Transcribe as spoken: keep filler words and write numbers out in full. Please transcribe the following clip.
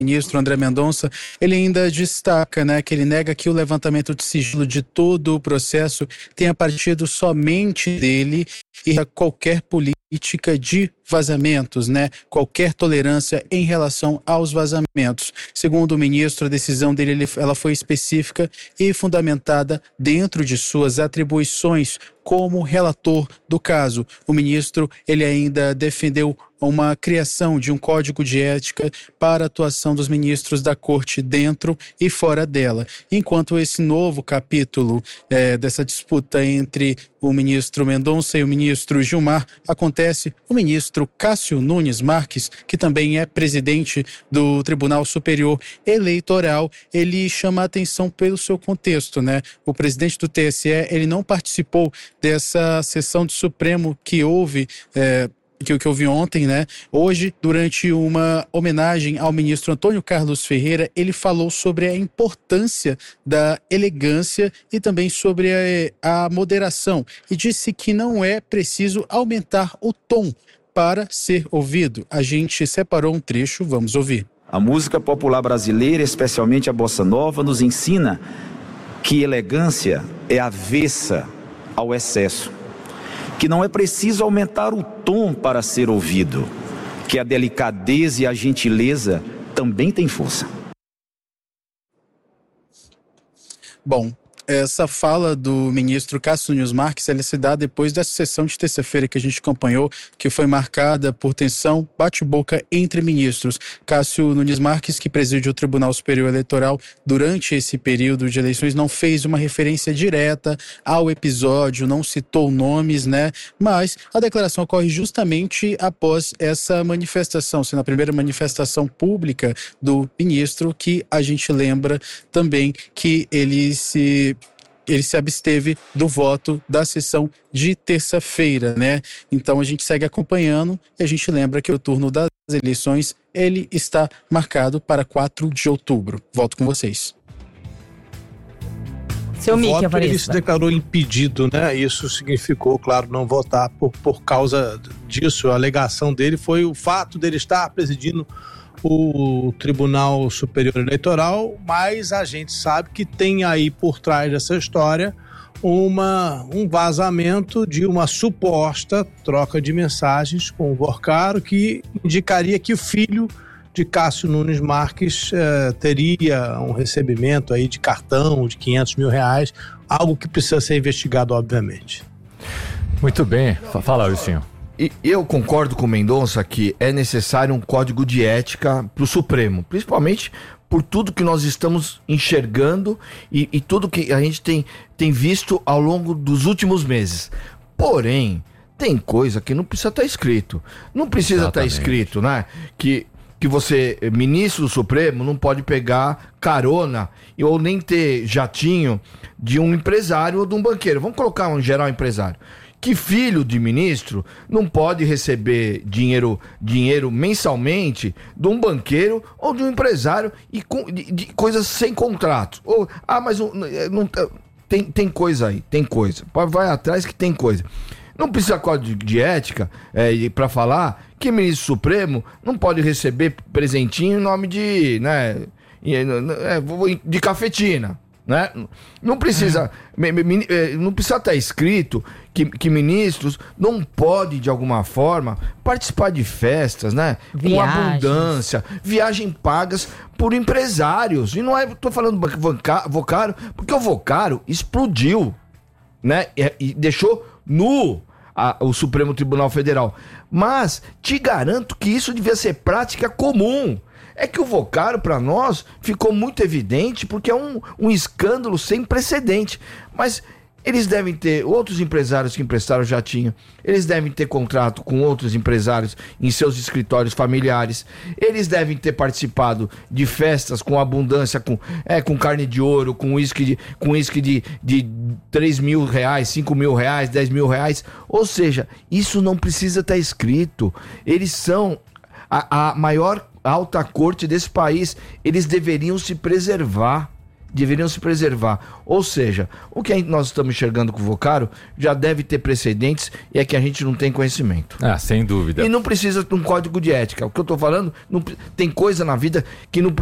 ministro André Mendonça, ele ainda destaca, né, que ele nega que o levantamento de sigilo de todo o processo tenha partido somente dele e a qualquer política de vazamentos, né, qualquer tolerância em relação aos vazamentos. Segundo o ministro, a decisão dele ele, ela foi específica e fundamentada dentro de suas atribuições como relator do caso. O ministro ele ainda defendeu uma criação de um código de ética para a atuação dos ministros da corte dentro e fora dela. Enquanto esse novo capítulo é, dessa disputa entre o ministro Mendonça e o ministro Gilmar acontece, o ministro Cássio Nunes Marques, que também é presidente do Tribunal Superior Eleitoral, ele chama a atenção pelo seu contexto, né? O presidente do T S E, ele não participou dessa sessão do Supremo que houve é, que, que eu vi ontem, né? Hoje, durante uma homenagem ao ministro Antônio Carlos Ferreira, ele falou sobre a importância da elegância e também sobre a, a moderação e disse que não é preciso aumentar o tom para ser ouvido. A gente separou um trecho, vamos ouvir. A música popular brasileira, especialmente a bossa nova, nos ensina que elegância é avessa ao excesso, que não é preciso aumentar o tom para ser ouvido, que a delicadeza e a gentileza também têm força. Bom, essa fala do ministro Cássio Nunes Marques, ela se dá depois dessa sessão de terça-feira que a gente acompanhou, que foi marcada por tensão, bate-boca entre ministros. Cássio Nunes Marques, que preside o Tribunal Superior Eleitoral durante esse período de eleições, não fez uma referência direta ao episódio, não citou nomes, né? Mas a declaração ocorre justamente após essa manifestação, sendo a primeira manifestação pública do ministro, que a gente lembra também que ele se... ele se absteve do voto da sessão de terça-feira, né? Então a gente segue acompanhando e a gente lembra que o turno das eleições, ele está marcado para quatro de outubro. Volto com vocês. Seu Mickey, voto, ele se declarou impedido, né? Isso significou, claro, não votar por, por causa disso. A alegação dele foi o fato dele estar presidindo o Tribunal Superior Eleitoral, mas a gente sabe que tem aí por trás dessa história uma, um vazamento de uma suposta troca de mensagens com o Vocaro, que indicaria que o filho de Cássio Nunes Marques eh, teria um recebimento aí de cartão de quinhentos mil reais, algo que precisa ser investigado, obviamente. Muito bem, fala, Wilson. E eu concordo com o Mendonça que é necessário um código de ética para o Supremo, principalmente por tudo que nós estamos enxergando e, e tudo que a gente tem, tem visto ao longo dos últimos meses. Porém, tem coisa que não precisa estar escrito. Não precisa estar escrito, né? Que, que você, ministro do Supremo, não pode pegar carona ou nem ter jatinho de um empresário ou de um banqueiro. Vamos colocar um geral empresário. Que filho de ministro não pode receber dinheiro, dinheiro mensalmente de um banqueiro ou de um empresário e com, de, de coisas sem contrato. Ou, ah, mas não, não, tem, tem coisa aí, tem coisa. Vai atrás que tem coisa. Não precisa código de ética é, para falar que ministro supremo não pode receber presentinho em nome de, né, de cafetina. Né? Não precisa não precisa estar escrito que, que ministros não podem de alguma forma participar de festas, né? Com abundância, viagens pagas por empresários. E não é, tô falando do Vocaro, porque o Vocaro explodiu, né? E, e deixou nu a, o Supremo Tribunal Federal. Mas te garanto que isso devia ser prática comum. É que o Vocaro, para nós, ficou muito evidente porque é um, um escândalo sem precedente. Mas eles devem ter outros empresários que emprestaram jatinho, eles devem ter contrato com outros empresários em seus escritórios familiares, eles devem ter participado de festas com abundância, com, é, com carne de ouro, com uísque de, com uísque de, de três mil reais, cinco mil reais, dez mil reais. Ou seja, isso não precisa estar escrito. Eles são a, a maior alta corte desse país, eles deveriam se preservar. deveriam se preservar. Ou seja, o que nós estamos enxergando com o Vocaro já deve ter precedentes e é que a gente não tem conhecimento. Ah, sem dúvida. E não precisa de um código de ética. O que eu estou falando, não, tem coisa na vida que não